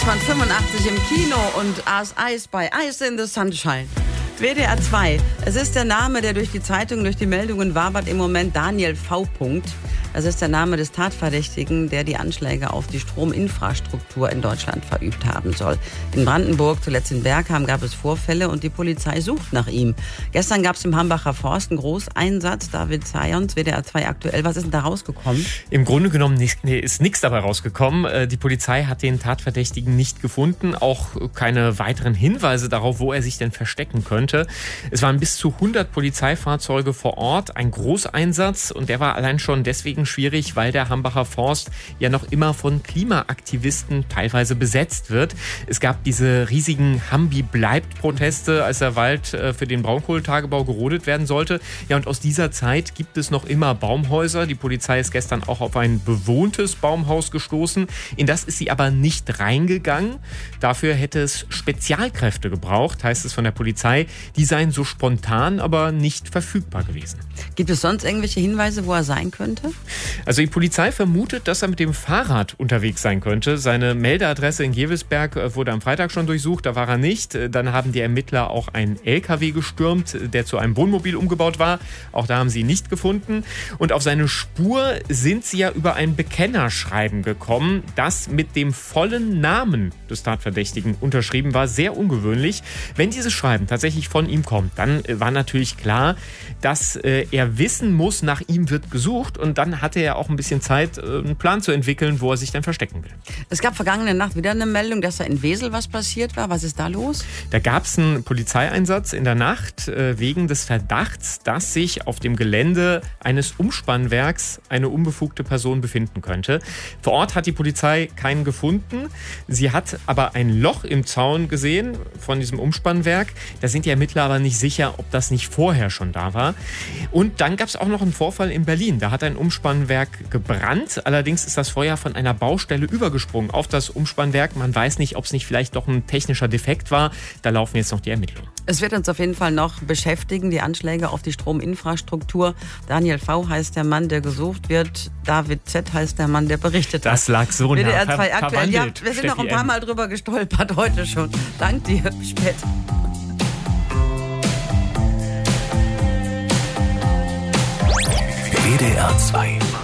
1985 im Kino und As Ice by Ice in the Sunshine. WDR 2. Es ist der Name, der durch die Zeitung, durch die Meldungen wabert im Moment, Daniel V. Das ist der Name des Tatverdächtigen, der die Anschläge auf die Strominfrastruktur in Deutschland verübt haben soll. In Brandenburg, zuletzt in Bergheim, gab es Vorfälle und die Polizei sucht nach ihm. Gestern gab es im Hambacher Forst einen Großeinsatz. David Zions, WDR 2 aktuell. Was ist denn da rausgekommen? Im Grunde genommen ist nichts dabei rausgekommen. Die Polizei hat den Tatverdächtigen nicht gefunden. Auch keine weiteren Hinweise darauf, wo er sich denn verstecken könnte. Es waren bis zu 100 Polizeifahrzeuge vor Ort. Ein Großeinsatz. Und der war allein schon deswegen schwierig, weil der Hambacher Forst ja noch immer von Klimaaktivisten teilweise besetzt wird. Es gab diese riesigen Hambi-bleibt-Proteste, als der Wald für den Braunkohletagebau gerodet werden sollte. Ja, und aus dieser Zeit gibt es noch immer Baumhäuser. Die Polizei ist gestern auch auf ein bewohntes Baumhaus gestoßen. In das ist sie aber nicht reingegangen. Dafür hätte es Spezialkräfte gebraucht, heißt es von der Polizei. Die seien so spontan, aber nicht verfügbar gewesen. Gibt es sonst irgendwelche Hinweise, wo er sein könnte? Also die Polizei vermutet, dass er mit dem Fahrrad unterwegs sein könnte. Seine Meldeadresse in Gevelsberg wurde am Freitag schon durchsucht, da war er nicht. Dann haben die Ermittler auch einen LKW gestürmt, der zu einem Wohnmobil umgebaut war. Auch da haben sie ihn nicht gefunden. Und auf seine Spur sind sie ja über ein Bekennerschreiben gekommen, das mit dem vollen Namen des Tatverdächtigen unterschrieben war. Sehr ungewöhnlich. Wenn dieses Schreiben tatsächlich von ihm kommt, dann war natürlich klar, dass er wissen muss, nach ihm wird gesucht. Und dann hatte er auch ein bisschen Zeit, einen Plan zu entwickeln, wo er sich dann verstecken will. Es gab vergangene Nacht wieder eine Meldung, dass da in Wesel was passiert war. Was ist da los? Da gab es einen Polizeieinsatz in der Nacht wegen des Verdachts, dass sich auf dem Gelände eines Umspannwerks eine unbefugte Person befinden könnte. Vor Ort hat die Polizei keinen gefunden. Sie hat aber ein Loch im Zaun gesehen von diesem Umspannwerk. Da sind die Ermittler aber nicht sicher, ob das nicht vorher schon da war. Und dann gab es auch noch einen Vorfall in Berlin. Da hat ein Umspannwerk gebrannt. Allerdings ist das Feuer von einer Baustelle übergesprungen auf das Umspannwerk. Man weiß nicht, ob es nicht vielleicht doch ein technischer Defekt war. Da laufen jetzt noch die Ermittlungen. Es wird uns auf jeden Fall noch beschäftigen, die Anschläge auf die Strominfrastruktur. Daniel V. heißt der Mann, der gesucht wird. David Z. heißt der Mann, der berichtet hat. Das lag so nah. WDR 2 aktuell. Ja, wir sind noch ein paar Mal drüber gestolpert heute schon. Dank dir. Bis später. WDR 2